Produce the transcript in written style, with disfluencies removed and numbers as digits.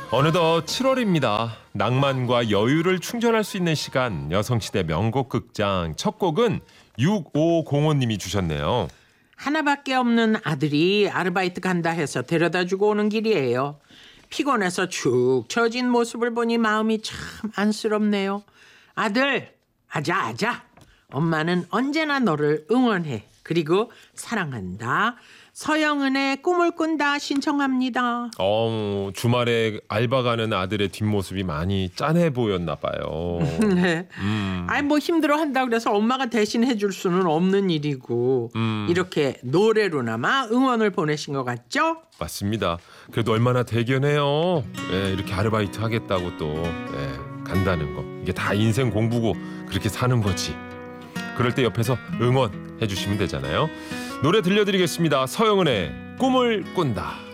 어느덧 7월입니다. 낭만과 여유를 충전할 수 있는 시간, 여성시대 명곡 극장 첫 곡은 6505님이 주셨네요. 하나밖에 없는 아들이 아르바이트 간다 해서 데려다주고 오는 길이에요. 피곤해서 축 처진 모습을 보니 마음이 참 안쓰럽네요. 아들, 아자. 엄마는 언제나 너를 응원해. 그리고 사랑한다. 서영은의 꿈을 꾼다 신청합니다. 주말에 알바 가는 아들의 뒷모습이 많이 짠해 보였나 봐요. 네. 아니 뭐 힘들어 한다 그래서 엄마가 대신 해줄 수는 없는 일이고 이렇게 노래로나마 응원을 보내신 것 같죠? 맞습니다. 그래도 얼마나 대견해요. 예, 이렇게 아르바이트 하겠다고 또 간다는 거. 이게 다 인생 공부고 그렇게 사는 거지. 그럴 때 옆에서 응원해 주시면 되잖아요. 노래 들려드리겠습니다. 서영은의 꿈을 꾼다.